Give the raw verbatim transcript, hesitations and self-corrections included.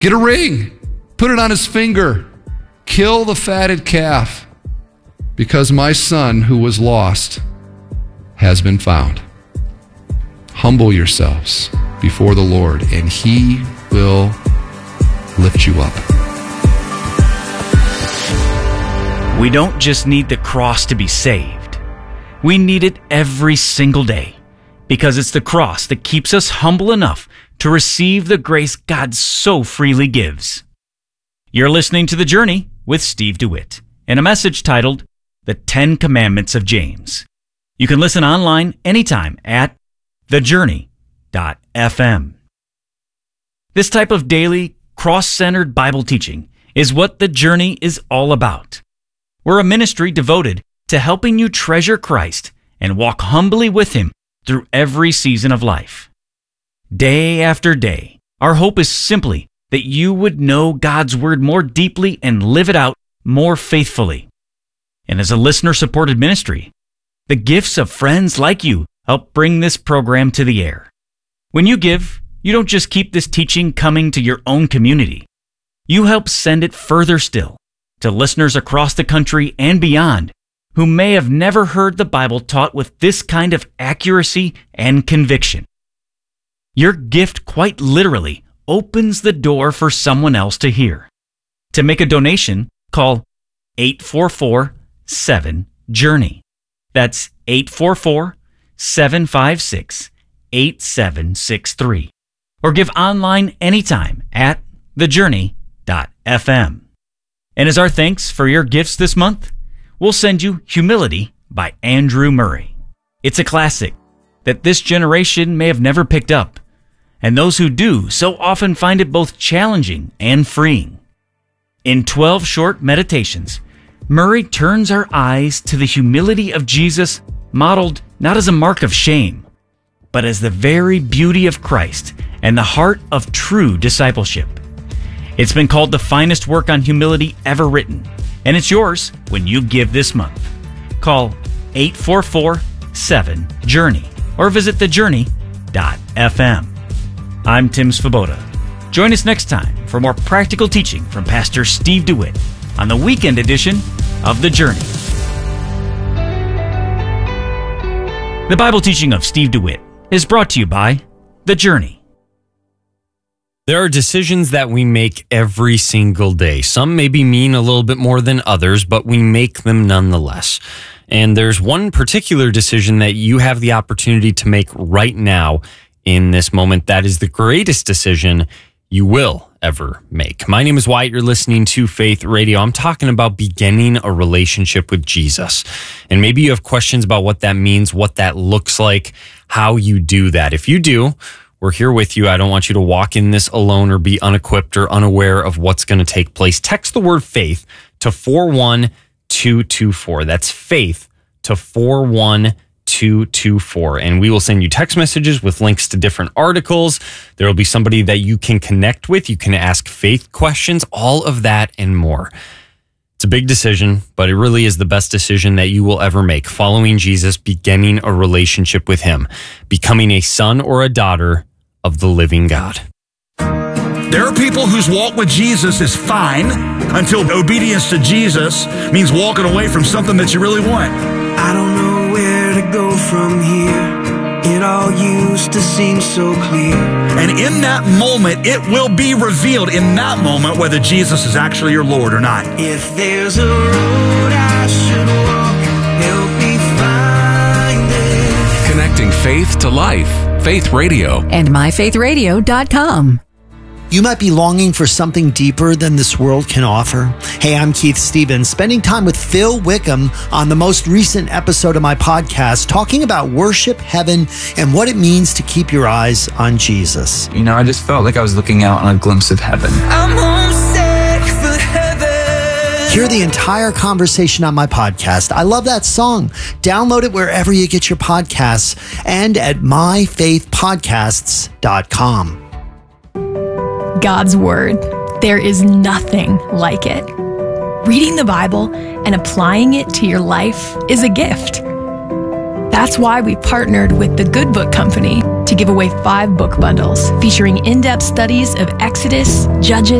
Get a ring, put it on his finger, kill the fatted calf, because my son who was lost has been found. Humble yourselves before the Lord, and he will lift you up. We don't just need the cross to be saved. We need it every single day, because it's the cross that keeps us humble enough to receive the grace God so freely gives. You're listening to The Journey with Steve DeWitt, and a message titled The Ten Commandments of James. You can listen online anytime at the journey dot f m. This type of daily, cross-centered Bible teaching is what The Journey is all about. We're a ministry devoted to helping you treasure Christ and walk humbly with Him through every season of life. Day after day, our hope is simply that you would know God's Word more deeply and live it out more faithfully. And as a listener-supported ministry, the gifts of friends like you help bring this program to the air. When you give, you don't just keep this teaching coming to your own community. You help send it further still to listeners across the country and beyond who may have never heard the Bible taught with this kind of accuracy and conviction. Your gift quite literally opens the door for someone else to hear. To make a donation, call eight four four, seven, journey. That's eight four four, seven five six, eight seven six three. Or give online anytime at the journey dot f m. And as our thanks for your gifts this month, we'll send you Humility by Andrew Murray. It's a classic that this generation may have never picked up, and those who do so often find it both challenging and freeing. In twelve short meditations, Murray turns our eyes to the humility of Jesus, modeled not as a mark of shame, but as the very beauty of Christ and the heart of true discipleship. It's been called the finest work on humility ever written, and it's yours when you give this month. Call eight four four, seven, journey or visit the journey dot f m. I'm Tim Svoboda. Join us next time for more practical teaching from Pastor Steve DeWitt on the weekend edition of The Journey. The Bible teaching of Steve DeWitt is brought to you by The Journey. There are decisions that we make every single day. Some maybe mean a little bit more than others, but we make them nonetheless. And there's one particular decision that you have the opportunity to make right now in this moment that is the greatest decision you will ever make. My name is Wyatt. You're listening to Faith Radio. I'm talking about beginning a relationship with Jesus. And maybe you have questions about what that means, what that looks like, how you do that. If you do, we're here with you. I don't want you to walk in this alone or be unequipped or unaware of what's going to take place. Text the word faith to four one two two four. That's faith to four one two two four. And we will send you text messages with links to different articles. There will be somebody that you can connect with. You can ask faith questions, all of that and more. It's a big decision, but it really is the best decision that you will ever make. Following Jesus, beginning a relationship with Him, becoming a son or a daughter of the living God. There are people whose walk with Jesus is fine until obedience to Jesus means walking away from something that you really want. I don't know where to go from here. It all used to seem so clear. And in that moment, it will be revealed in that moment whether Jesus is actually your Lord or not. If there's a road I should walk, help me find it. Connecting faith to life. Faith Radio. And my faith radio dot com. You might be longing for something deeper than this world can offer. Hey, I'm Keith Stevens, spending time with Phil Wickham on the most recent episode of my podcast, talking about worship, heaven, and what it means to keep your eyes on Jesus. You know, I just felt like I was looking out on a glimpse of heaven. I'm homesick for heaven. Hear the entire conversation on my podcast. I love that song. Download it wherever you get your podcasts and at my faith podcasts dot com. God's Word. There is nothing like it. Reading the Bible and applying it to your life is a gift. That's why we partnered with the Good Book Company to give away five book bundles featuring in-depth studies of Exodus, Judges,